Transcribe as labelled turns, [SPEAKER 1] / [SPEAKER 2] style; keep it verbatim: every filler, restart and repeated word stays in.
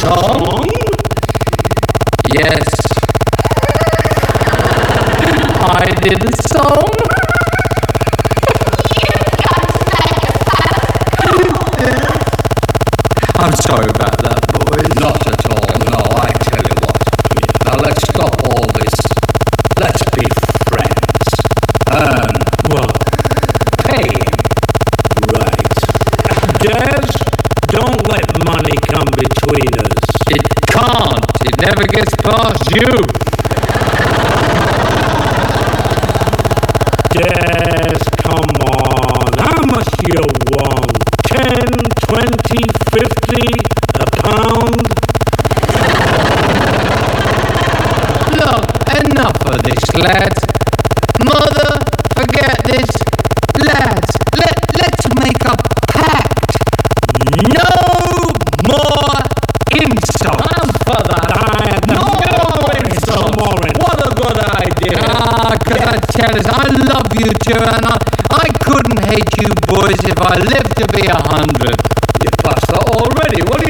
[SPEAKER 1] Song? Yes. I did a song. I'm sorry about that, boys.
[SPEAKER 2] Not at all, no, I tell you what. Now let's stop all this. Let's be friends. And,
[SPEAKER 3] What?
[SPEAKER 2] pay him.
[SPEAKER 3] Right. Des, don't let money come between us.
[SPEAKER 1] It can't. It never gets past you.
[SPEAKER 3] Des, come on. How much do you want? Ten, twenty, fifty, a pound?
[SPEAKER 1] Look, enough of this, lads. Mother, forget this. Lads, let, let's make a pact. No more insults.
[SPEAKER 3] I'm for that. I
[SPEAKER 1] No
[SPEAKER 3] more
[SPEAKER 1] insults.
[SPEAKER 3] More insults.
[SPEAKER 2] What a good idea.
[SPEAKER 1] Ah, because I tell us, I love you two, and I, I couldn't hate you boys if I lived to be a hundred.
[SPEAKER 2] You passed that already. What